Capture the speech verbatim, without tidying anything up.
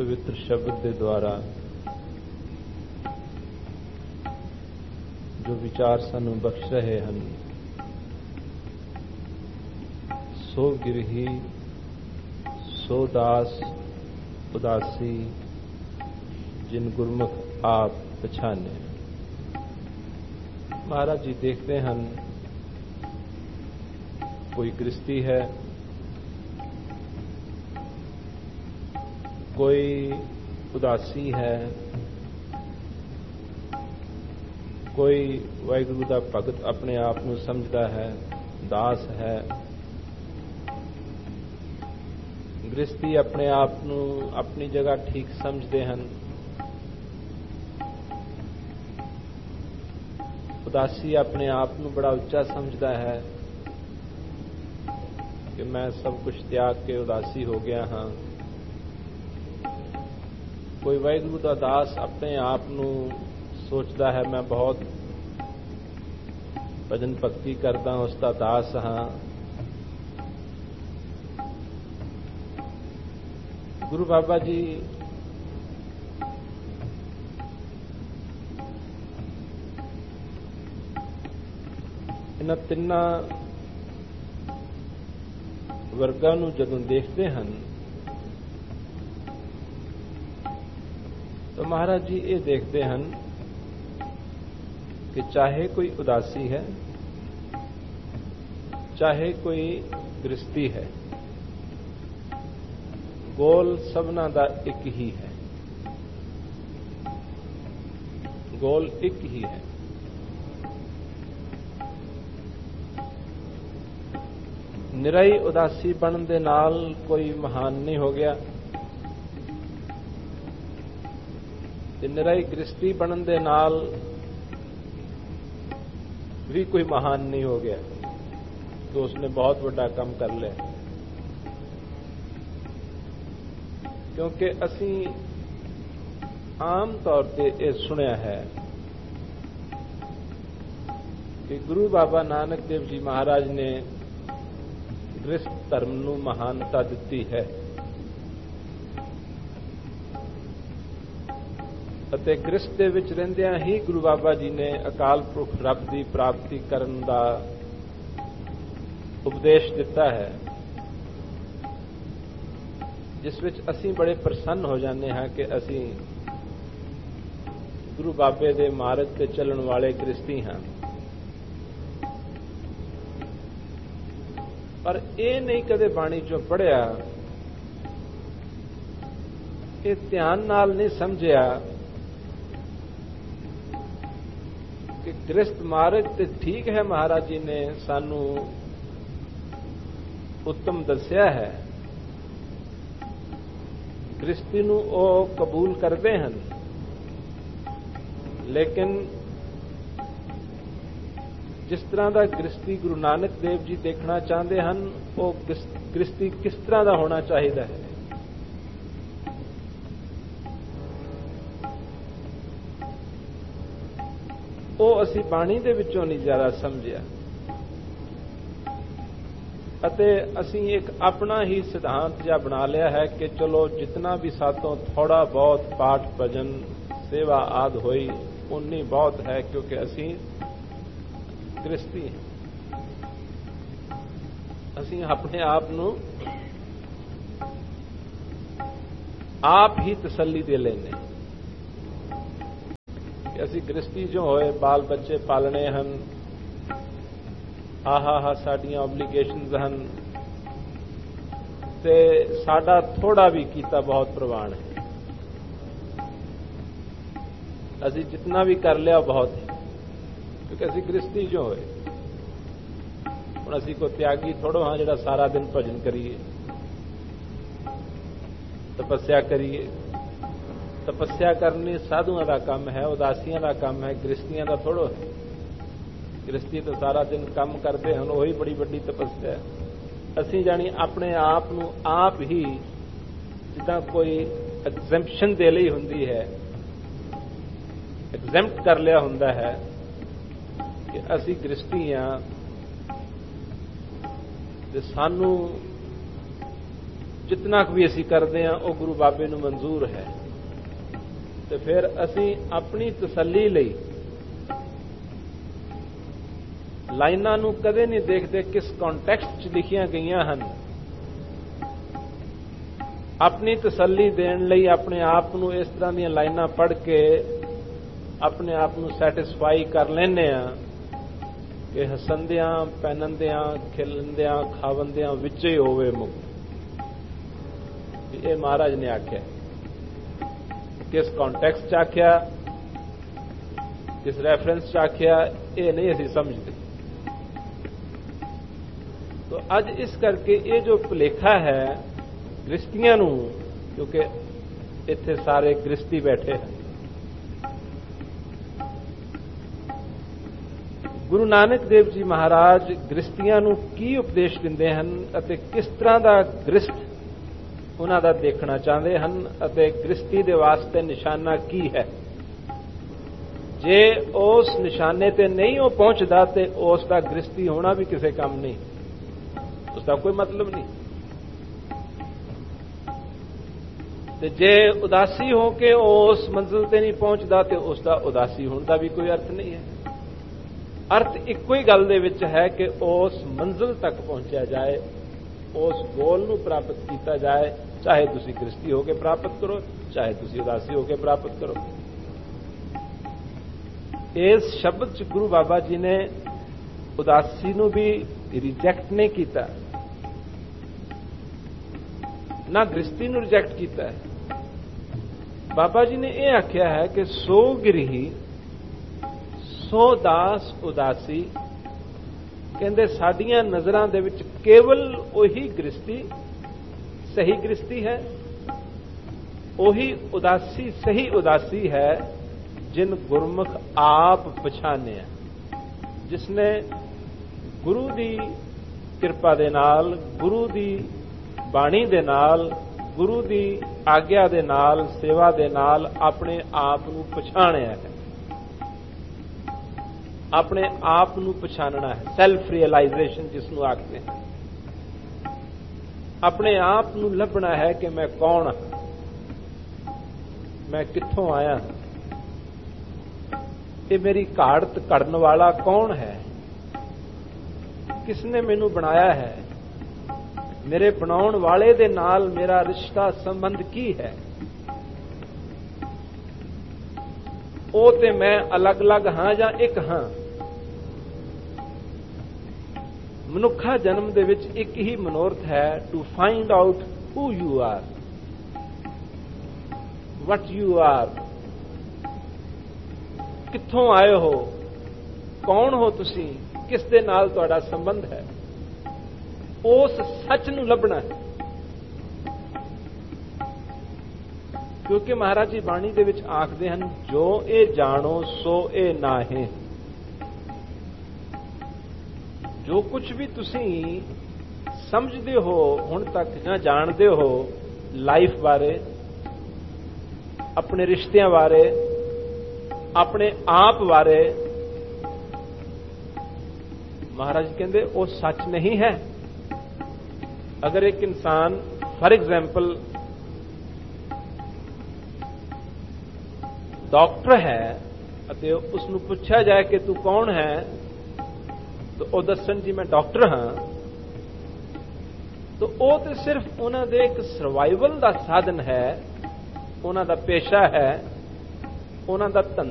पवित्र शब्द के द्वारा जो विचार सानू बख्श रहे हैं, सो गिरही सो दास उदासी जिन गुरमुख आप पछाने। महाराज जी देखते हैं कोई गृहस्थी है, कोई उदासी है, कोई वाहिगुरु दा भगत अपने आप को समझदा है, दास है। गृहस्थी अपने आप को अपनी जगह ठीक समझते हैं, उदासी अपने आप को बड़ा उच्चा समझदा है कि मैं सब कुछ त्याग के उदासी हो गया हाँ। कोई वाहिगुरु दा दास अपने आप को सोचता है मैं बहुत भजन भक्ति करदा, उसका दास हाँ। गुरु बाबा जी इन्हां तिन्नां वर्गां नूं जदों देखते हैं तो महाराज जी ये देखते हैं कि चाहे कोई उदासी है, चाहे कोई गृहस्थी है, गोल सबना दा एक ही है, गोल एक ही है। निराई उदासी बनने दे नाल कोई महान नहीं हो गया, ते निराई गृहस्थी बनने दे नाल भी कोई महान नहीं हो गया, तो उसने बहुत बड़ा काम कर लिया। क्योंकि असी आम तौर पे ये सुनिया है कि गुरु बाबा नानक देव जी महाराज ने गृहस्थ धर्म नूं महानता दिती है ਅਤੇ ਗ੍ਰਸਥ ਦੇ ਵਿੱਚ ਰਹਿੰਦਿਆਂ ਹੀ ਗੁਰੂ ਬਾਬਾ ਜੀ ਨੇ ਅਕਾਲ ਪੁਰਖ ਰੱਬ ਦੀ ਪ੍ਰਾਪਤੀ ਕਰਨ ਦਾ ਉਪਦੇਸ਼ ਦਿੱਤਾ ਹੈ, ਜਿਸ ਵਿੱਚ ਅਸੀਂ ਬੜੇ ਪ੍ਰਸੰਨ ਹੋ ਜਾਂਦੇ ਹਾਂ ਕਿ ਅਸੀਂ ਗੁਰੂ ਬਾਬੇ ਦੇ ਮਾਰਗ ਤੇ ਚੱਲਣ ਵਾਲੇ ਗ੍ਰਸਥੀ ਹਾਂ। ਪਰ ਇਹ ਨਹੀਂ ਕਦੇ ਬਾਣੀ ਚੋਂ ਪੜ੍ਹਿਆ, ਇਹ ਧਿਆਨ ਨਾਲ ਨਹੀਂ ਸਮਝਿਆ कि गृहस्थ मार्ग ते ठीक है, महाराज जी ने सानू उत्तम दस्या है, गृहस्थी नूं ओ कबूल करते हैं, लेकिन जिस तरह का गृहस्थी गुरु नानक देव जी देखना चाहते हैं वो गृहस्थी किस तरह का होना चाहिए है। ਉਹ ਅਸੀਂ ਬਾਣੀ ਦੇ ਵਿੱਚੋਂ ਨਹੀਂ ਜ਼ਿਆਦਾ ਸਮਝਿਆ ਅਤੇ ਅਸੀਂ ਇੱਕ ਆਪਣਾ ਹੀ ਸਿਧਾਂਤ ਜਿਹਾ ਬਣਾ ਲਿਆ ਹੈ ਕਿ ਚਲੋ ਜਿਤਨਾ ਵੀ ਸਾਤੋਂ ਥੋੜਾ ਬਹੁਤ ਪਾਠ ਭਜਨ ਸੇਵਾ ਆਦ ਹੋਈ ਉਨੀ ਬਹੁਤ ਹੈ, ਕਿਉਂਕਿ ਅਸੀਂ ਗ੍ਰਸਤੀ ਹਾਂ। ਅਸੀਂ ਆਪਣੇ ਆਪ ਨੂੰ ਆਪ ਹੀ ਤਸੱਲੀ ਦੇ ਲੈਂਦੇ कि असी गृहस्थी जो होए बाल बच्चे पालने हैं, आहा हा साडियां ओबलीगेशनस हैं ते साडा थोड़ा भी कीता बहुत प्रवान है, असी जितना भी कर लिया बहुत है, क्योंकि असी गृहस्थी जो होए हुण असी कोई त्यागी थोड़ो हाँ जिहड़ा सारा दिन भजन करिए, तपस्या करिए। तपस्या करनी साधुओं का काम है, उदासियों का काम है, गृहस्थियों का थोड़ो है। गृहस्थी तो सारा दिन काम करते हैं, वही बड़ी बड़ी तपस्या है। असी जानी अपने आप को आप ही जिदा कोई एग्जैम्पशन दे लई हुंदी है, एग्जैम्प्ट कर लिया हुंदा है कि असी गृहस्थी हाँ, सानू जितना भी असी करते हैं वो गुरु बाबे नूं मंजूर है। तो फिर असी अपनी तसल्ली लई लाइनां नूं कदे नहीं देखते किस कॉन्टैक्स्ट च लिखियां गईयां हन। अपनी तसल्ली देण लई अपने आप नूं इस तरह दीयां लाइनां पढ़ के अपने आप नूं सैटिस्फाई कर लैने आ कि हसंदियां पैनंदियां खिलंदियां खावंदियां विच ही होवे मुक्त। ये महाराज ने आख्या, किस कॉन्टैक्स्ट च आख्या, किस रेफरेंस च आख्या, ये नहीं असीं समझते। तो अज इस करके ये जो भुलेखा है गृहस्थियां नूं, क्योंकि इत्थे सारे गृहस्थी बैठे हैं, गुरु नानक देव जी महाराज गृहस्थियां नूं की उपदेश दिंदे हन अते किस तरह दा गृहस्थ उन्हां दा देखना चाहते हैं अते गृहस्थी दे वास्ते निशाना की है। जे उस निशाने ते नहीं वो पहुंचता तो उसका गृहस्थी होना भी किसी काम नहीं, उसका कोई मतलब नहीं। ते जे उदासी हो के उस मंजिल ते नहीं पहुंचता तो उसका उदासी होने का भी कोई अर्थ नहीं है। अर्थ इक्को ही गल दे विच है कि उस मंजिल तक पहुंचा जाए, उस गोल नूं प्राप्त किया जाए, चाहे तुसी गृहस्थी होके प्राप्त करो, चाहे तुसी उदासी होके प्राप्त करो। इस शब्द च गुरु बाबा जी ने उदासी नूं भी रिजेक्ट नहीं किया, ना गृहस्थी नूं रिजेक्ट किया है। बाबा जी ने यह आख्या है कि सो गृही सो दास उदासी, कहते साडियां नज़रां दे विच केवल वही गृहस्थी सही गृहस्थी है, वही उदासी सही उदासी है जिन गुरमुख आप पछाने, जिसने गुरु दी किरपा दे नाल, गुरु दी बाणी दे नाल, गुरु दी आग्या दे नाल, सेवा दे नाल अपने आप नूं पछाणिया है, अपने आप नूं पछानना है, सैल्फ रियलाइजेशन जिसनूं आखते हैं। अपने आप नूं लभना है कि मैं कौन हां, मैं कित्थों आया, ये मेरी घाड़त घड़न वाला कौन है, किसने मैनू बनाया है, मेरे बनाउण वाले दे नाल मेरा रिश्ता संबंध की है। ओ ते मैं अलग अलग हां जां एक हां। मनुखा जन्म दे विच एक ही मनोरथ है, to find out who you are, what you are, कित्थों आए हो, कौन हो तुसी, किस दे नाल तुहाडा संबंध है, उस सच नूं लभना है। क्योंकि महाराज जी बाणी दे विच आखदे हन, जो ए जानो सो ए नाहे। जो कुछ भी तुसी समझते हो हुण तक जां जानते हो लाइफ बारे, अपने रिश्तियां बारे, अपने आप बारे, महाराज कहते वो सच नहीं है। अगर एक इंसान फॉर एग्जाम्पल डॉक्टर है अते उसनूं पुछा जाए कि तू कौन है, तो वो दसन जी मैं डॉक्टर हाँ, तो वो तो सिर्फ उन्हां दे एक सर्वाइवल का साधन है, उन्हां दा पेशा है, उन्हां दा धंधा